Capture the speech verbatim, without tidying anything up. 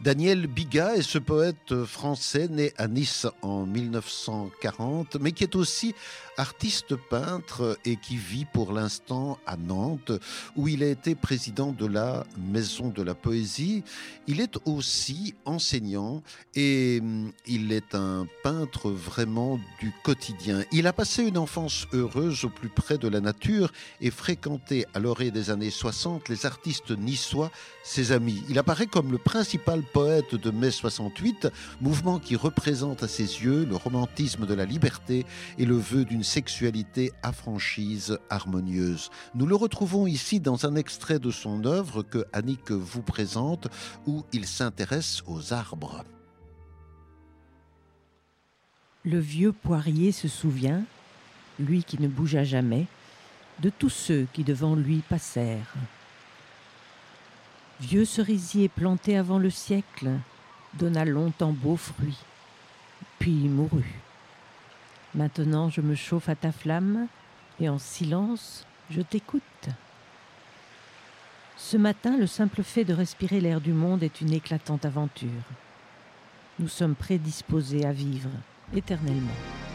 Daniel Biga est ce poète français né à Nice en mille neuf cent quarante, mais qui est aussi artiste peintre et qui vit pour l'instant à Nantes, où il a été président de la Maison de la Poésie. Il est aussi enseignant et il est un peintre vraiment du quotidien. Il a passé une enfance heureuse au plus près de la nature et fréquenté à l'orée des années soixante les artistes niçois, ses amis. Il apparaît comme le principal poète de mai soixante-huit, mouvement qui représente à ses yeux le romantisme de la liberté et le vœu d'une sexualité affranchise, harmonieuse. Nous le retrouvons ici dans un extrait de son œuvre que Annick vous présente, où il s'intéresse aux arbres. Le vieux poirier se souvient, lui qui ne bougea jamais, de tous ceux qui devant lui passèrent. Vieux cerisier planté avant le siècle, donna longtemps beaux fruits, puis mourut. Maintenant je me chauffe à ta flamme, et en silence je t'écoute. Ce matin, le simple fait de respirer l'air du monde est une éclatante aventure. Nous sommes prédisposés à vivre éternellement.